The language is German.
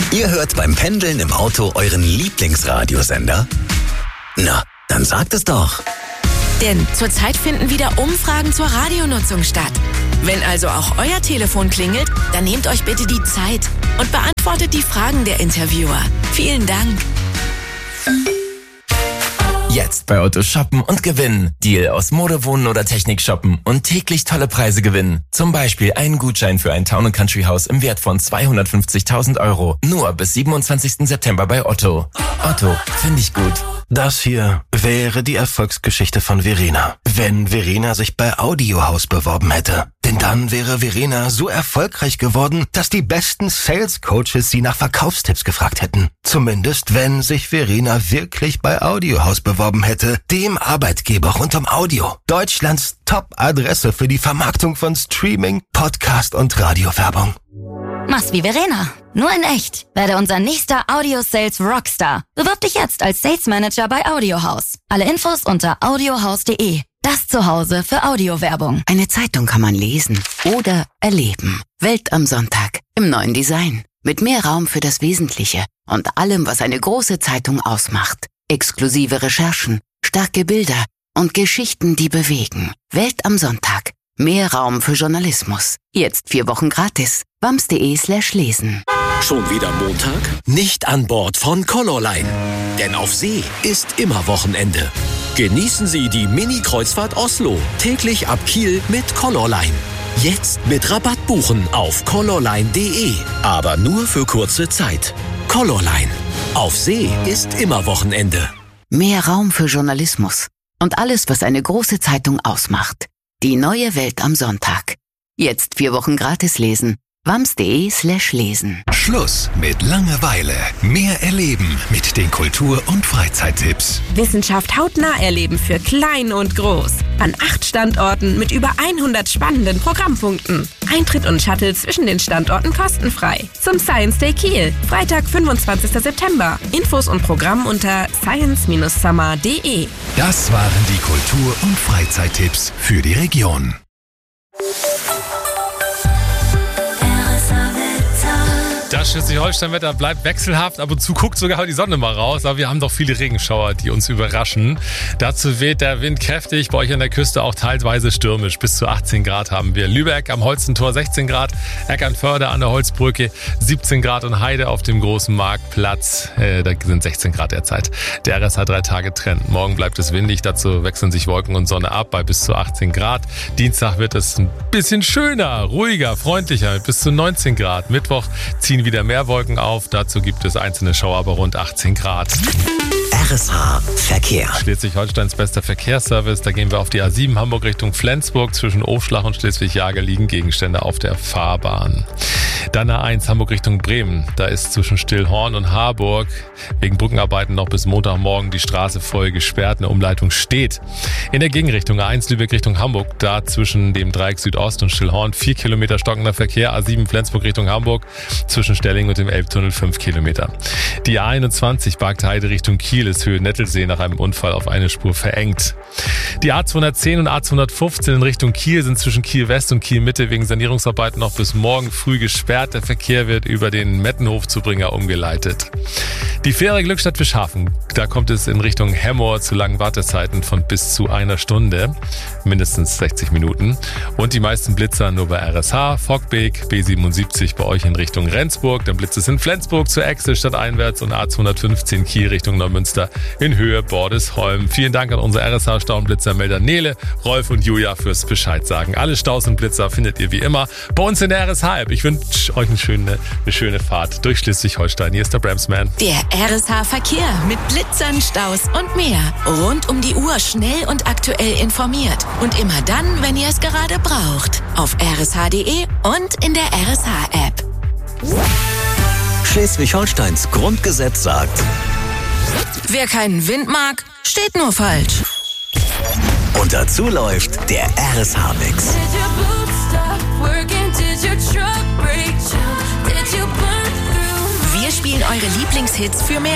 Ihr hört beim Pendeln im Auto euren Lieblingsradiosender? Na, dann sagt es doch. Denn zurzeit finden wieder Umfragen zur Radionutzung statt. Wenn also auch euer Telefon klingelt, dann nehmt euch bitte die Zeit und beantwortet die Fragen der Interviewer. Vielen Dank. Jetzt bei Otto shoppen und gewinnen. Deal aus Mode, Wohnen oder Technik shoppen und täglich tolle Preise gewinnen. Zum Beispiel einen Gutschein für ein Town & Country Haus im Wert von 250.000 €. Nur bis 27. September bei Otto. Otto, finde ich gut. Das hier wäre die Erfolgsgeschichte von Verena. Wenn Verena sich bei Audiohaus beworben hätte. Denn dann wäre Verena so erfolgreich geworden, dass die besten Sales-Coaches sie nach Verkaufstipps gefragt hätten. Zumindest, wenn sich Verena wirklich bei Audiohaus beworben hätte, dem Arbeitgeber rund um Audio. Deutschlands Top-Adresse für die Vermarktung von Streaming, Podcast und Radiowerbung. Mach's wie Verena, nur in echt. Werde unser nächster Audio-Sales Rockstar. Bewirb dich jetzt als Sales Manager bei Audiohaus. Alle Infos unter audiohaus.de. Das Zuhause für Audiowerbung. Eine Zeitung kann man lesen oder erleben. Welt am Sonntag im neuen Design. Mit mehr Raum für das Wesentliche und allem, was eine große Zeitung ausmacht. Exklusive Recherchen, starke Bilder und Geschichten, die bewegen. Welt am Sonntag. Mehr Raum für Journalismus. Jetzt 4 Wochen gratis. wams.de/lesen. Schon wieder Montag? Nicht an Bord von Colorline. Denn auf See ist immer Wochenende. Genießen Sie die Mini-Kreuzfahrt Oslo. Täglich ab Kiel mit Colorline. Jetzt mit Rabatt buchen auf colorline.de. Aber nur für kurze Zeit. Colorline. Auf See ist immer Wochenende. Mehr Raum für Journalismus. Und alles, was eine große Zeitung ausmacht. Die neue Welt am Sonntag. Jetzt 4 Wochen gratis lesen. wams.de/lesen. Schluss mit Langeweile. Mehr erleben mit den Kultur- und Freizeittipps. Wissenschaft hautnah erleben für klein und groß. An 8 Standorten mit über 100 spannenden Programmpunkten. Eintritt und Shuttle zwischen den Standorten kostenfrei. Zum Science Day Kiel. Freitag, 25. September. Infos und Programm unter science-summer.de. Das waren die Kultur- und Freizeittipps für die Region. Das Schleswig-Holstein-Wetter bleibt wechselhaft. Ab und zu guckt sogar die Sonne mal raus. Aber wir haben doch viele Regenschauer, die uns überraschen. Dazu weht der Wind kräftig. Bei euch an der Küste auch teilweise stürmisch. Bis zu 18 Grad haben wir. Lübeck am Holstentor 16 Grad. Eckernförde an der Holzbrücke 17 Grad. Und Heide auf dem großen Marktplatz. Da sind 16 Grad derzeit. Der RSH 3-Tage-Trend. Morgen bleibt es windig. Dazu wechseln sich Wolken und Sonne ab bei bis zu 18 Grad. Dienstag wird es ein bisschen schöner, ruhiger, freundlicher mit bis zu 19 Grad. Mittwoch ziehen wieder mehr Wolken auf. Dazu gibt es einzelne Schauer bei rund 18 Grad. RSH Verkehr. Schleswig-Holsteins bester Verkehrsservice. Da gehen wir auf die A7 Hamburg Richtung Flensburg. Zwischen Ofschlach und Schleswig-Jager liegen Gegenstände auf der Fahrbahn. Dann A1 Hamburg Richtung Bremen. Da ist zwischen Stillhorn und Harburg wegen Brückenarbeiten noch bis Montagmorgen die Straße voll gesperrt. Eine Umleitung steht. In der Gegenrichtung A1 Lübeck Richtung Hamburg. Da zwischen dem Dreieck Südost und Stillhorn 4 Kilometer stockender Verkehr. A7 Flensburg Richtung Hamburg. Zwischen Stelling und dem Elbtunnel 5 Kilometer. Die A21 Bargteheide Richtung Kiel ist Höhe Nettelsee nach einem Unfall auf eine Spur verengt. Die A210 und A215 in Richtung Kiel sind zwischen Kiel West und Kiel Mitte wegen Sanierungsarbeiten noch bis morgen früh gesperrt. Der Verkehr wird über den Mettenhof-Zubringer umgeleitet. Die Fähre Glückstadt-Fischhafen, da kommt es in Richtung Hemmoor zu langen Wartezeiten von bis zu 1 Stunde, mindestens 60 Minuten. Und die meisten Blitzer nur bei RSH, Voggbeek, B77 bei euch in Richtung Rendsburg. Dann blitzt es in Flensburg zur Echse stadteinwärts und A215 Kiel Richtung Neumünster in Höhe Bordesholm. Vielen Dank an unsere RSH-Stauenblitzermelder Nele, Rolf und Julia fürs Bescheid sagen. Alle Staus und Blitzer findet ihr wie immer bei uns in der RSH-App. Ich wünsche euch eine schöne Fahrt durch Schleswig-Holstein. Hier ist der Bremsman. Der RSH-Verkehr mit Blitzern, Staus und mehr. Rund um die Uhr schnell und aktuell informiert. Und immer dann, wenn ihr es gerade braucht. Auf rsh.de und in der RSH-App. Schleswig-Holsteins Grundgesetz sagt: Wer keinen Wind mag, steht nur falsch. Und dazu läuft der RSH-Mix. Wir spielen eure Lieblingshits für mehr